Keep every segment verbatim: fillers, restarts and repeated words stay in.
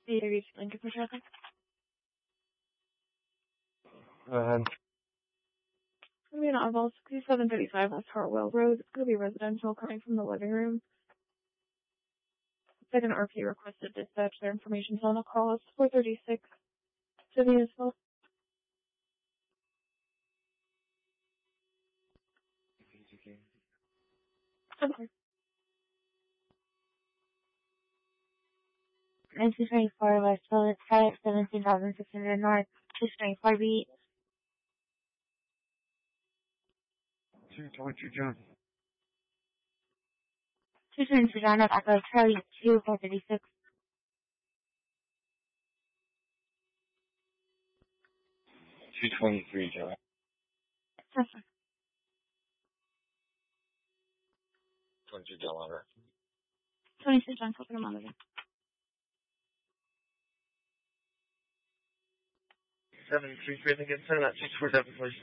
The reach Lincoln for traffic. Go ahead. It's going to be an oddball sixty-seven thirty-five West Hartwell Road. It's going to be residential coming from the living room. It's like an R P requested dispatch. Their information's on a call. It's four thirty-six to municipal. Okay. nineteen twenty-four West Village, Skylight, seventeen thousand six hundred North, two twenty-four beat. two twenty-two John. two twenty-two John, North, Echo, Charlie, two, four thirty-six. two twenty-three John. Perfect. twenty-two John Lumber. twenty-six John, Coconut Monitor. seven three three Lincoln, send that six four seven, please.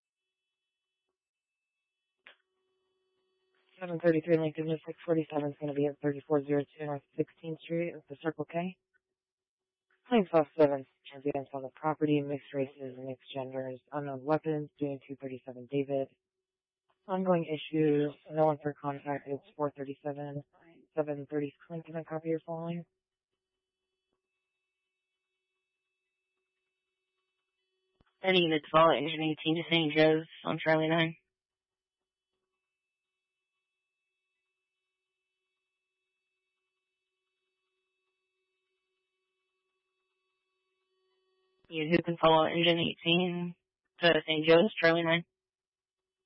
seven thirty-three Lincoln, six forty-seven is going to be at thirty-four oh two North sixteenth Street at the Circle K. Claims off seven transients on the property, mixed races, mixed genders, unknown weapons, doing two thirty-seven David. Ongoing issue, no one for contact, it's four thirty-seven, seven thirty Lincoln, a copy your following. thirty units follow engine eighteen to Saint Joe's on Charlie nine. You who can follow engine eighteen to Saint Joe's, Charlie nine.